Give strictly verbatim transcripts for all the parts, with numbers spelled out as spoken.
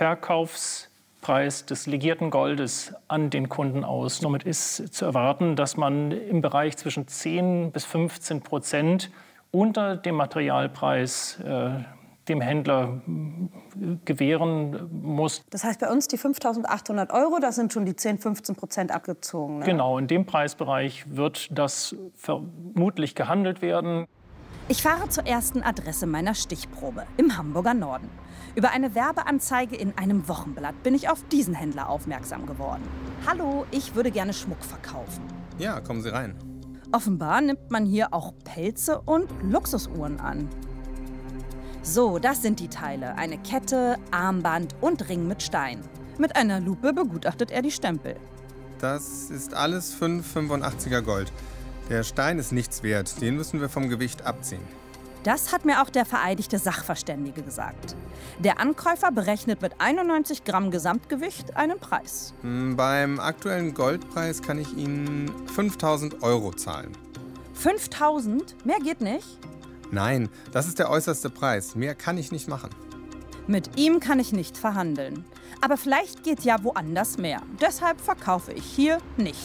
Verkaufspreis des legierten Goldes an den Kunden aus. Somit ist zu erwarten, dass man im Bereich zwischen zehn bis fünfzehn Prozent unter dem Materialpreis äh, dem Händler gewähren muss. Das heißt bei uns die fünftausendachthundert Euro, das sind schon die zehn, fünfzehn Prozent abgezogen. Ne? Genau, in dem Preisbereich wird das vermutlich gehandelt werden. Ich fahre zur ersten Adresse meiner Stichprobe, im Hamburger Norden. Über eine Werbeanzeige in einem Wochenblatt bin ich auf diesen Händler aufmerksam geworden. Hallo, ich würde gerne Schmuck verkaufen. Ja, kommen Sie rein. Offenbar nimmt man hier auch Pelze und Luxusuhren an. So, das sind die Teile. Eine Kette, Armband und Ring mit Stein. Mit einer Lupe begutachtet er die Stempel. Das ist alles fünf fünfundachtziger Gold. Der Stein ist nichts wert. Den müssen wir vom Gewicht abziehen. Das hat mir auch der vereidigte Sachverständige gesagt. Der Ankäufer berechnet mit einundneunzig Gramm Gesamtgewicht einen Preis. Beim aktuellen Goldpreis kann ich Ihnen fünftausend Euro zahlen. fünftausend? Mehr geht nicht? Nein, das ist der äußerste Preis. Mehr kann ich nicht machen. Mit ihm kann ich nicht verhandeln. Aber vielleicht geht ja woanders mehr. Deshalb verkaufe ich hier nicht.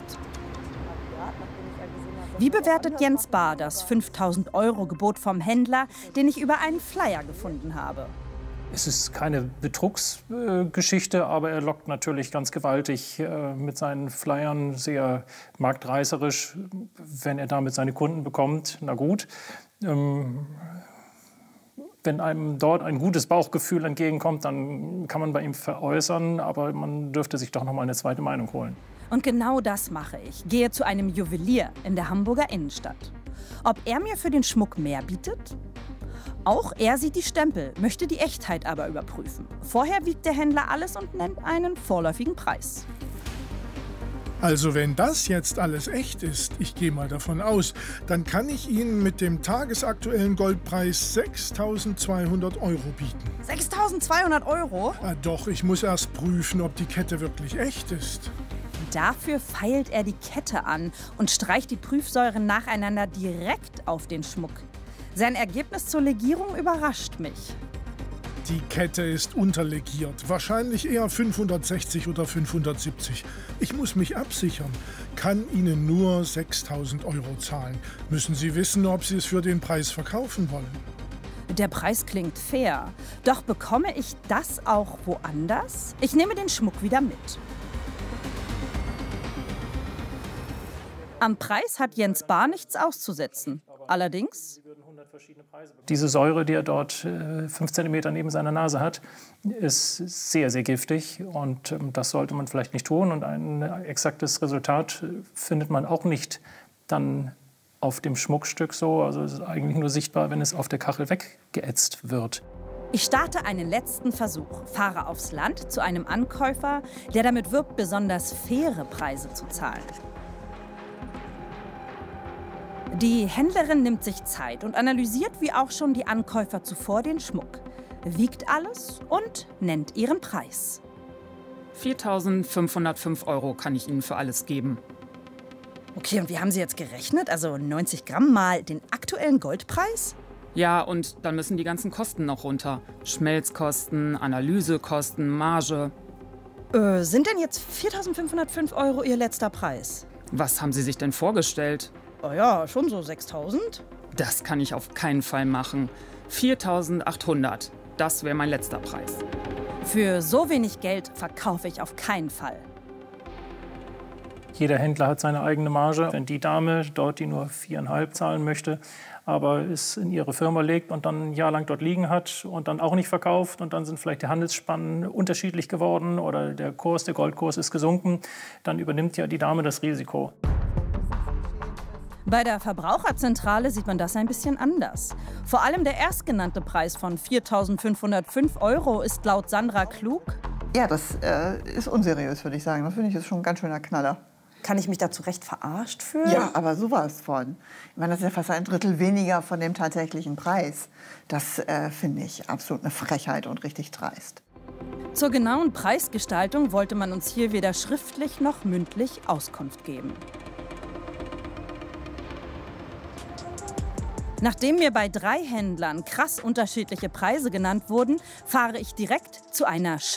Wie bewertet Jens Bahr das fünftausend Euro Gebot vom Händler, den ich über einen Flyer gefunden habe? Es ist keine Betrugsgeschichte, aber er lockt natürlich ganz gewaltig äh, mit seinen Flyern, sehr marktreißerisch. Wenn er damit seine Kunden bekommt, na gut. Ähm, wenn einem dort ein gutes Bauchgefühl entgegenkommt, dann kann man bei ihm veräußern, aber man dürfte sich doch noch mal eine zweite Meinung holen. Und genau das mache ich. Gehe zu einem Juwelier in der Hamburger Innenstadt. Ob er mir für den Schmuck mehr bietet? Auch er sieht die Stempel, möchte die Echtheit aber überprüfen. Vorher wiegt der Händler alles und nennt einen vorläufigen Preis. Also wenn das jetzt alles echt ist, ich gehe mal davon aus, dann kann ich Ihnen mit dem tagesaktuellen Goldpreis sechstausendzweihundert Euro bieten. sechstausendzweihundert Euro? Ah, doch, ich muss erst prüfen, ob die Kette wirklich echt ist. Dafür feilt er die Kette an und streicht die Prüfsäuren nacheinander direkt auf den Schmuck. Sein Ergebnis zur Legierung überrascht mich. Die Kette ist unterlegiert, wahrscheinlich eher fünfhundertsechzig oder fünfhundertsiebzig. Ich muss mich absichern, kann Ihnen nur sechstausend Euro zahlen. Müssen Sie wissen, ob Sie es für den Preis verkaufen wollen. Der Preis klingt fair. Doch bekomme ich das auch woanders? Ich nehme den Schmuck wieder mit. Am Preis hat Jens Bahr nichts auszusetzen. Allerdings... Diese Säure, die er dort äh, fünf Zentimeter neben seiner Nase hat, ist sehr, sehr giftig. Und ähm, das sollte man vielleicht nicht tun. Und ein exaktes Resultat findet man auch nicht dann auf dem Schmuckstück so. Also es ist eigentlich nur sichtbar, wenn es auf der Kachel weggeätzt wird. Ich starte einen letzten Versuch, fahre aufs Land zu einem Ankäufer, der damit wirbt, besonders faire Preise zu zahlen. Die Händlerin nimmt sich Zeit und analysiert wie auch schon die Ankäufer zuvor den Schmuck, wiegt alles und nennt ihren Preis. viertausendfünfhundertfünf Euro kann ich Ihnen für alles geben. Okay, und wie haben Sie jetzt gerechnet? Also neunzig Gramm mal den aktuellen Goldpreis? Ja, und dann müssen die ganzen Kosten noch runter. Schmelzkosten, Analysekosten, Marge. Äh, sind denn jetzt viertausendfünfhundertfünf Euro Ihr letzter Preis? Was haben Sie sich denn vorgestellt? Oh ja, schon so sechstausend. Das kann ich auf keinen Fall machen. viertausendachthundert, das wäre mein letzter Preis. Für so wenig Geld verkaufe ich auf keinen Fall. Jeder Händler hat seine eigene Marge. Wenn die Dame dort, die nur viereinhalb zahlen möchte, aber es in ihre Firma legt und dann ein Jahr lang dort liegen hat und dann auch nicht verkauft und dann sind vielleicht die Handelsspannen unterschiedlich geworden oder der Kurs, der Goldkurs ist gesunken, dann übernimmt ja die Dame das Risiko. Bei der Verbraucherzentrale sieht man das ein bisschen anders. Vor allem der erstgenannte Preis von viertausendfünfhundertfünf Euro ist laut Sandra Klug. Ja, das äh, ist unseriös, würde ich sagen. Das finde ich ist schon ein ganz schöner Knaller. Kann ich mich da zu Recht verarscht fühlen? Ja, aber sowas von. Ich meine, das ist ja fast ein Drittel weniger von dem tatsächlichen Preis. Das äh, finde ich absolut eine Frechheit und richtig dreist. Zur genauen Preisgestaltung wollte man uns hier weder schriftlich noch mündlich Auskunft geben. Nachdem mir bei drei Händlern krass unterschiedliche Preise genannt wurden, fahre ich direkt zu einer